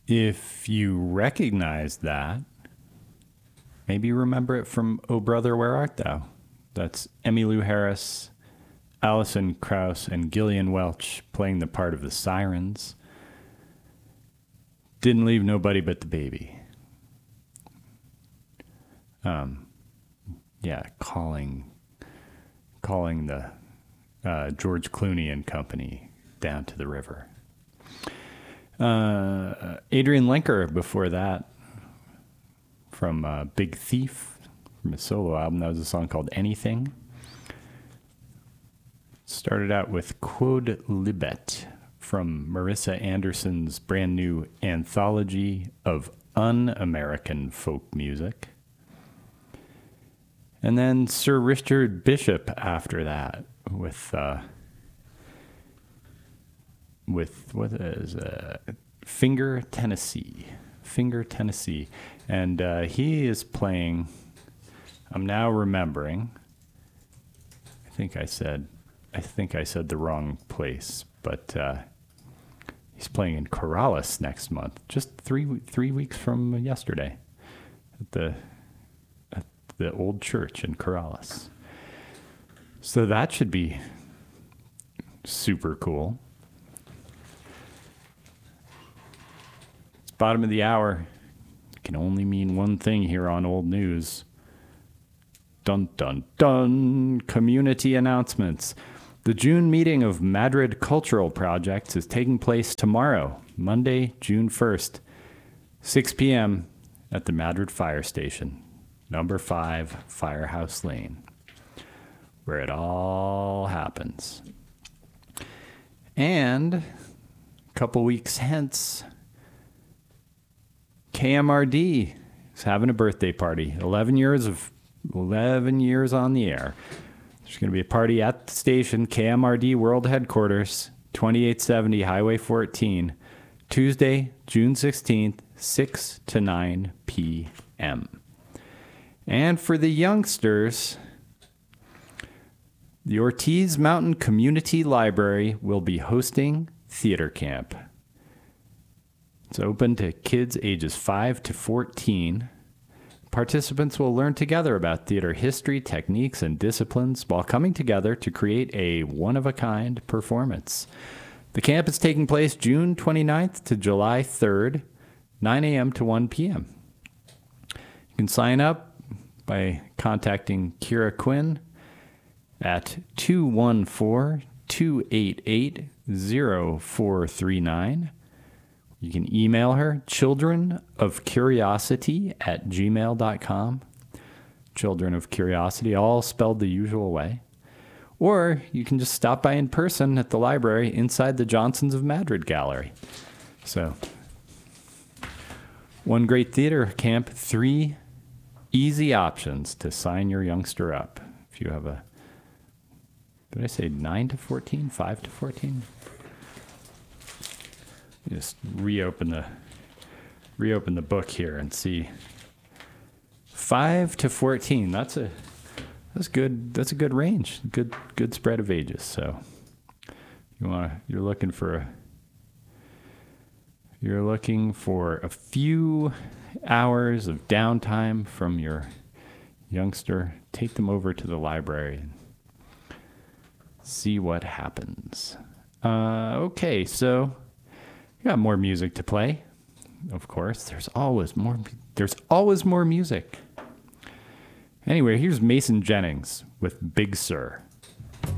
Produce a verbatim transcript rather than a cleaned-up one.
If you recognize that, maybe you remember it from Oh Brother, Where Art Thou? That's Emmylou Harris, Alison Krauss, and Gillian Welch playing the part of the sirens. Didn't leave nobody but the baby. Um, yeah, calling, calling the uh, George Clooney and company down to the river. Uh, Adrian Lenker before that, from uh, Big Thief, from his solo album. That was a song called Anything. Started out with Quod Libet from Marissa Anderson's brand new anthology of un-American folk music. And then Sir Richard Bishop after that with... Uh, with what is uh, Finger Tennessee. Finger Tennessee. And uh, he is playing, I'm now remembering, I think I said, I think I said the wrong place, but uh, he's playing in Corrales next month, just three three weeks from yesterday, at the at the old church in Corrales. So that should be super cool. Bottom of the hour can only mean one thing here on Old News. Dun, dun, dun. Community announcements. The June meeting of Madrid Cultural Projects is taking place tomorrow, Monday, June first, six p.m. at the Madrid Fire Station, number five, Firehouse Lane, where it all happens. And a couple weeks hence, K M R D is having a birthday party. eleven years of eleven years on the air. There's going to be a party at the station, K M R D World Headquarters, twenty-eight seventy Highway fourteen, Tuesday, June sixteenth, six to nine p.m. And for the youngsters, the Ortiz Mountain Community Library will be hosting theater camp. It's open to kids ages five to fourteen. Participants will learn together about theater history, techniques, and disciplines while coming together to create a one-of-a-kind performance. The camp is taking place June twenty-ninth to July third, nine a.m. to one p.m. You can sign up by contacting Kira Quinn at two one four, two eight eight, zero four three nine. You can email her, childrenofcuriosity at gmail dot com. Children of Curiosity, all spelled the usual way. Or you can just stop by in person at the library inside the Johnsons of Madrid Gallery. So, one great theater camp, three easy options to sign your youngster up. If you have a, did I say nine to fourteen, five to fourteen? Just reopen the reopen the book here and see. Five to fourteen. That's a that's good. That's a good range. Good good spread of ages. So you want you're looking for a you're looking for a few hours of downtime from your youngster. Take them over to the library and see what happens. Uh, okay, so. We got more music to play. Of course, there's always more there's always more music. Anyway, here's Mason Jennings with Big Sur.